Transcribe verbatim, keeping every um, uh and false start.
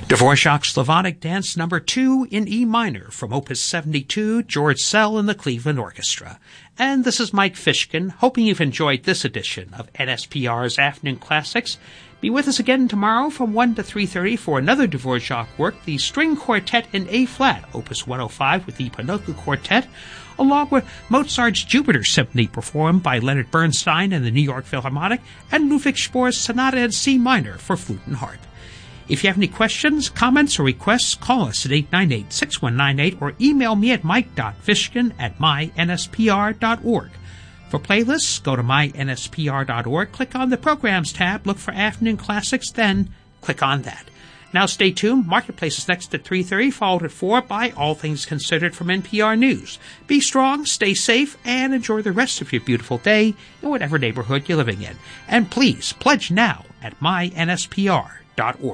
Dvorak Slavonic Dance Number two in E minor from Opus seventy-two, George Szell and the Cleveland Orchestra. And this is Mike Fishkin, hoping you've enjoyed this edition of N S P R's Afternoon Classics. Be with us again tomorrow from one to three thirty for another Dvorak work, the String Quartet in A-flat, Opus one oh five with the Pinocchio Quartet, along with Mozart's Jupiter Symphony performed by Leonard Bernstein and the New York Philharmonic, and Ludwig Spohr's Sonata in C minor for flute and harp. If you have any questions, comments, or requests, call us at eight nine eight, six one nine eight or email me at mike dot fishkin at my n s p r dot org. For playlists, go to my n s p r dot org, click on the Programs tab, look for Afternoon Classics, then click on that. Now stay tuned. Marketplace is next at three thirty, followed at four by All Things Considered from N P R News. Be strong, stay safe, and enjoy the rest of your beautiful day in whatever neighborhood you're living in. And please, pledge now at my n s p r dot org.